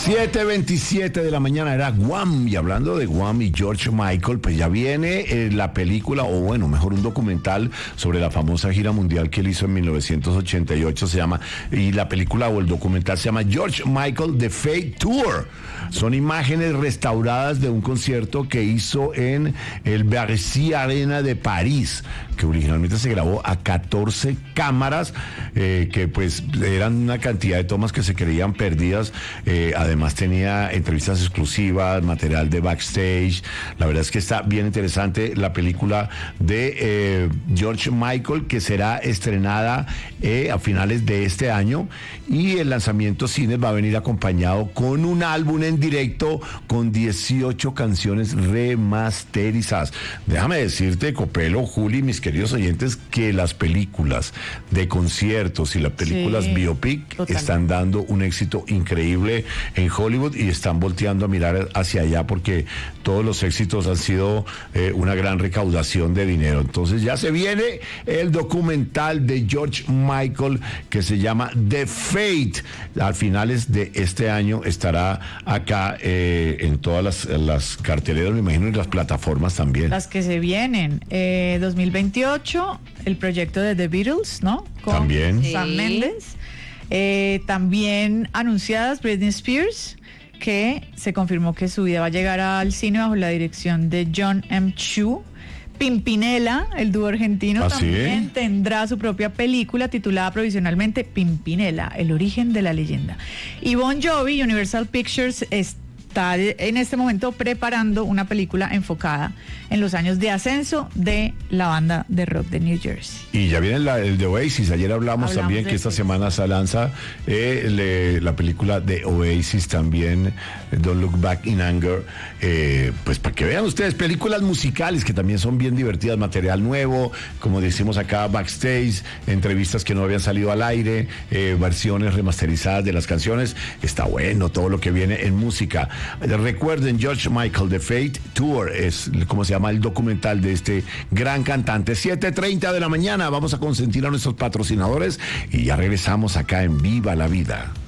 7:27 de la mañana era Guam, y hablando de Guam y George Michael, pues ya viene la película, o bueno, mejor un documental sobre la famosa gira mundial que él hizo en 1988, se llama, y la película o el documental se llama George Michael The Fate Tour. Son imágenes restauradas de un concierto que hizo en el Bercy Arena de París, que originalmente se grabó a 14 cámaras, que pues eran una cantidad de tomas que se creían perdidas. Además tenía entrevistas exclusivas, material de backstage. La verdad es que está bien interesante la película de George Michael, que será estrenada a finales de este año, y el lanzamiento cines va a venir acompañado con un álbum en directo con 18 canciones remasterizadas. Déjame decirte, Copelo, Juli, mis queridos oyentes, que las películas de conciertos y las películas biopic totalmente están dando un éxito increíble en Hollywood, y están volteando a mirar hacia allá porque todos los éxitos han sido una gran recaudación de dinero. Entonces ya se viene el documental de George Michael que se llama The Fate. A finales de este año estará acá en todas las carteleras, me imagino, y las plataformas también. Las que se vienen. 2028, el proyecto de The Beatles, ¿no? Con también Sam Mendes. También anunciadas Britney Spears, que se confirmó que su vida va a llegar al cine bajo la dirección de John M. Chu. Pimpinela, el dúo argentino, también tendrá su propia película titulada provisionalmente Pimpinela, el origen de la leyenda. Y Bon Jovi, Universal Pictures, está en este momento preparando una película enfocada en los años de ascenso de la banda de rock de New Jersey. Y ya viene el de Oasis. Ayer hablamos también que esta semana se lanza la película de Oasis también, Don't Look Back in Anger. Pues para que vean ustedes, películas musicales que también son bien divertidas, material nuevo, como decimos acá, backstage, entrevistas que no habían salido al aire, versiones remasterizadas de las canciones. Está bueno todo lo que viene en música. Recuerden, George Michael The Fate Tour es como se llama el documental de este gran cantante. 7:30 de la mañana, vamos a consentir a nuestros patrocinadores y ya regresamos acá en Viva la Vida.